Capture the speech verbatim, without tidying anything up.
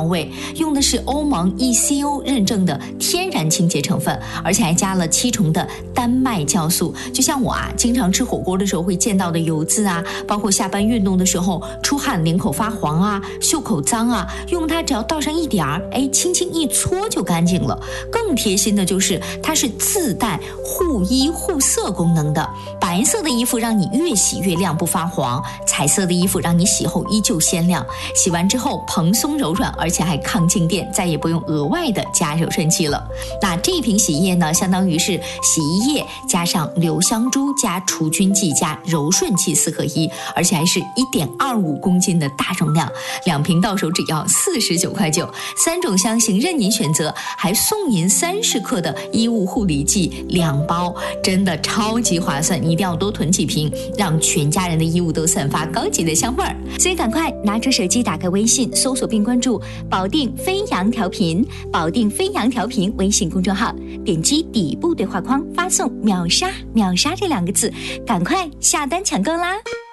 味，用的是欧盟 E C O 认证的天然清洁成分，而且还加了七重的丹麦酵素。就像我啊，经常吃火锅的时候会见到的油渍啊，包括下班运动的时候出汗领口发黄啊，袖口脏啊，用它只要倒上一点儿，哎，轻轻一搓就干净了。更贴心的就是它是自带护衣护色功能的，白色的衣服让你越洗越亮不发黄，彩色的衣服让你洗后依旧鲜亮，洗完之后蓬松柔软，而且还抗静电，再也不用额外的加柔顺剂了。那这一瓶洗衣液呢，相当于是洗衣液加上留香珠加除菌剂加柔顺剂四合一，而且还是 一点二五公斤的大容量，两瓶到手只要四十九块九，三种香型任您选择，还送您三十克的衣物护理剂两包，真的超级划算，你一定要多囤几瓶，让全家人的衣物都散发高级的香味儿。 所以赶快拿出手机，打开微信，搜索并关注保定飞扬调频，保定飞扬调频微信公众号，点击底部对话框发送秒杀秒杀这两个字，赶快下单抢购啦。